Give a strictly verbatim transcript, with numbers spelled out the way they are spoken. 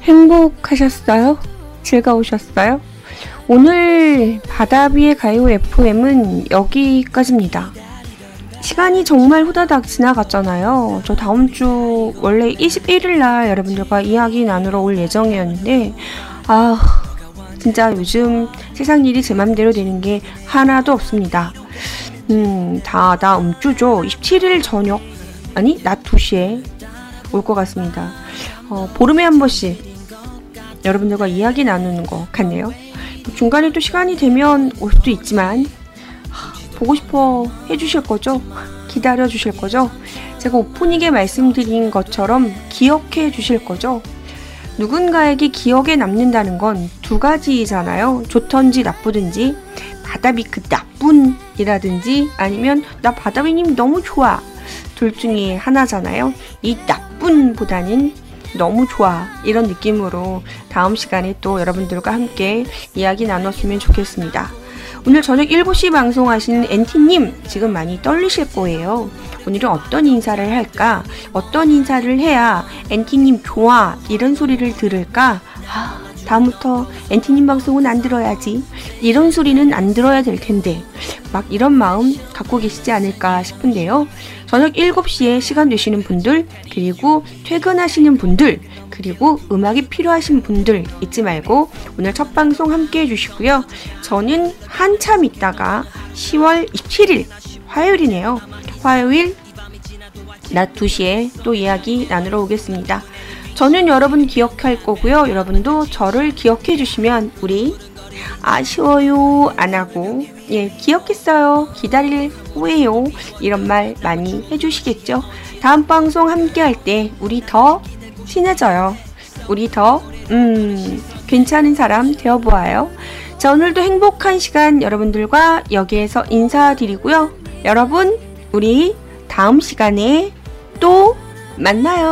행복하셨어요? 즐거우셨어요? 오늘 바다위의 가요 에프엠은 여기까지입니다. 시간이 정말 후다닥 지나갔잖아요. 저 다음 주 원래 이십일 일 날 여러분들과 이야기 나누러 올 예정이었는데 아 진짜 요즘 세상 일이 제 맘대로 되는 게 하나도 없습니다. 음, 다 다음 주죠. 이십칠 일 저녁 아니 낮 두 시에 올 것 같습니다. 어, 보름에 한 번씩 여러분들과 이야기 나누는 것 같네요. 중간에 또 시간이 되면 올 수도 있지만 하, 보고 싶어 해주실 거죠? 기다려 주실 거죠? 제가 오프닝에 말씀드린 것처럼 기억해 주실 거죠? 누군가에게 기억에 남는다는 건 두 가지잖아요. 좋던지 나쁘든지 바다비 그 나쁜이라든지 아니면 나 바다비님 너무 좋아 둘 중에 하나잖아요. 이 나쁜보다는 너무 좋아 이런 느낌으로 다음 시간에 또 여러분들과 함께 이야기 나눴으면 좋겠습니다. 오늘 저녁 일곱 시 방송하시는 엔티님 지금 많이 떨리실 거예요. 오늘은 어떤 인사를 할까? 어떤 인사를 해야 엔티님 좋아 이런 소리를 들을까? 아, 다음부터 엔티님 방송은 안 들어야지 이런 소리는 안 들어야 될 텐데 막 이런 마음 갖고 계시지 않을까 싶은데요. 저녁 일곱 시에 시간 되시는 분들 그리고 퇴근하시는 분들 그리고 음악이 필요하신 분들 잊지 말고 오늘 첫 방송 함께 해주시고요. 저는 한참 있다가 시월 이십칠 일 화요일이네요. 화요일 낮 두 시에 또 이야기 나누러 오겠습니다. 저는 여러분 기억할 거고요. 여러분도 저를 기억해 주시면 우리 아쉬워요 안 하고 예 기억했어요 기다릴 후에요 이런 말 많이 해주시겠죠. 다음 방송 함께 할 때 우리 더 친해져요. 우리 더 음 괜찮은 사람 되어보아요. 자 오늘도 행복한 시간 여러분들과 여기에서 인사드리고요. 여러분 우리 다음 시간에 또 만나요.